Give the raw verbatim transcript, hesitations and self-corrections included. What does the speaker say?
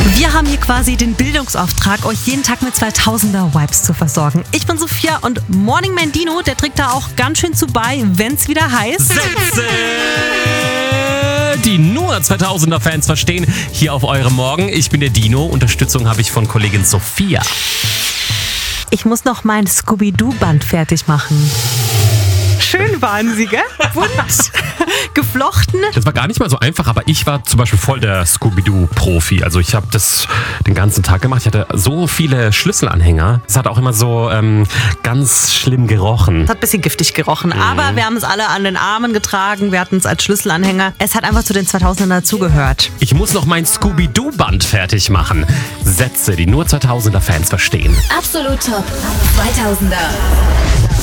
Wir haben hier quasi den Bildungsauftrag, euch jeden Tag mit zweitausender-Vibes zu versorgen. Ich bin Sophia und Morning Man Dino, der trägt da auch ganz schön zu bei, wenn's wieder heißt... Sätze, die nur zweitausender-Fans verstehen, hier auf eurem Morgen. Ich bin der Dino, Unterstützung habe ich von Kollegin Sophia. Ich muss noch mein Scooby-Doo-Band fertig machen. Schön waren sie, gell? Bunt, geflochten. Das war gar nicht mal so einfach, aber ich war zum Beispiel voll der Scooby-Doo-Profi. Also ich habe das den ganzen Tag gemacht. Ich hatte so viele Schlüsselanhänger. Es hat auch immer so ähm, ganz schlimm gerochen. Es hat ein bisschen giftig gerochen, mhm. aber wir haben es alle an den Armen getragen. Wir hatten es als Schlüsselanhänger. Es hat einfach zu den zweitausendern dazugehört. Ich muss noch mein Scooby-Doo-Band fertig machen. Sätze, die nur zweitausender-Fans verstehen. Absolut top. zweitausender.